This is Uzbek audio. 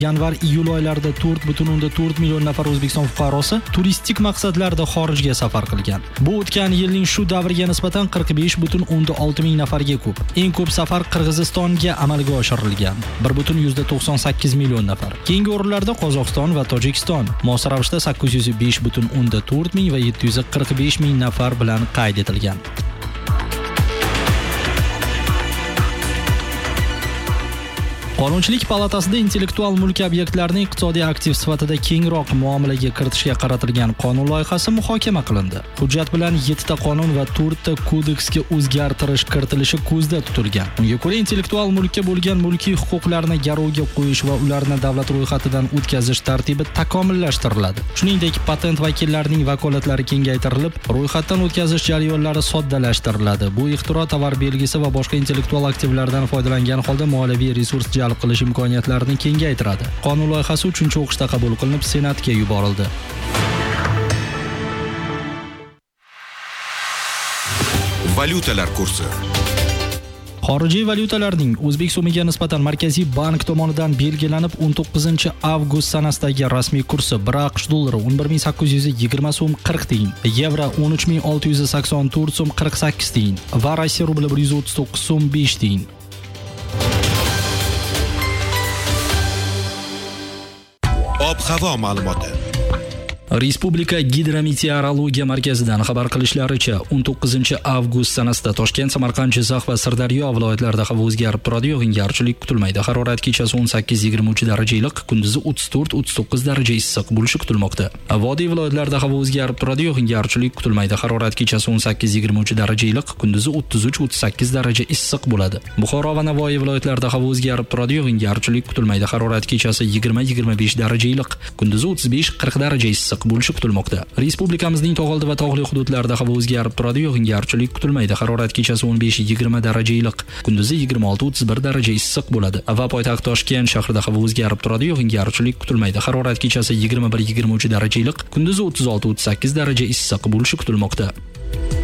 Yanvar-iyul oylarida 4,4 million nafar O'zbekiston fuqarosi turistik maqsadlarda xorijga safar qilgan. Bu o'tgan yilning shu davriga nisbatan 45,6 ming nafarga ko'p. Eng ko'p safar Qirg'izistonga amalga oshirilgan, 1,98 million nafar. Keyingi o'rinlarda Qozog'iston va Tojikiston mos ravishda 805,4 ming va 745 ming nafar bilan qayd etilgan. Qonunchilik palatasida intellektual mulk obyektlarini iqtisodiy aktiv sifatida kengroq muomalaga kiritishga qaratilgan qonun loyihasi muhokama qilindi. Hujjat bilan 7 ta qonun va 4 ta kodeksga o'zgartirish kiritilishi ko'zda tutilgan. Unga ko'ra, intellektual mulkka bo'lgan mulkiy huquqlarni garovga qo'yish va ularni davlat ro'yxatidan o'tkazish tartibi takomillashtiriladi. Shuningdek, patent vakillarining vakolatlari kengaytirilib, ro'yxatdan o'tkazish jarayonlari soddalashtiriladi. Bu ixtiro, tovar belgisi va boshqa intellektual aktivlardan foydalangan holda moliyaviy resurs qilish imkoniyatlarini kengaytiradi. Qonun loyihasi 3-o'qishda qabul qilinib, Senatga yuborildi. Valyutalar kursi. Xorijiy valyutalarning o'zbek so'miga nisbatan Markaziy bank tomonidan belgilanib 19-avgust sanasidagi rasmiy kursi: 1 AQSh dollari 11.820 so'm 40 tiyin, yevro 13.684 so'm 48 tiyin va Rossiya rubli 139 so'm 5 tiyin. Ob-havo ma'lumoti. Respublika gidrometeorologiya markazidan xabar qilishlaricha, 19-avgust sanasida Toshkent, Samarqand, Jizzax va Sirdaryo viloyatlarida havo o'zgarib turadi, yog'ingarchilik kutilmaydi. Harorat kechasi 18-23 daraja iliq, kunduzi 34-39 daraja issiq bo'lishi kutilmoqda. Vodiy viloyatlarida havo o'zgarib turadi, yog'ingarchilik kutilmaydi. Harorat kechasi 18-23 daraja iliq, kunduzi 33-38 daraja issiq bo'ladi. Buxoro va Navoiy viloyatlarida havo o'zgarib turadi, yog'ingarchilik kutilmaydi. Harorat kechasi 20-25 daraja iliq, kunduzi 35-40 daraja issiq bo'lishi kutilmoqda. Respublikamizning tog'oldi va tog'li hududlarida havo o'zgarib turadi, yog'ingarchilik kutilmaydi. Harorat kechasi 15-20 daraja iliq, kunduzi 26-31 daraja issiq bo'ladi. Va poytaxt Toshkent shahrida havo o'zgarib turadi, yog'ingarchilik kutilmaydi. Harorat kechasi 21-23 daraja iliq, kunduzi 36-38 daraja issiq bo'lishi kutilmoqda.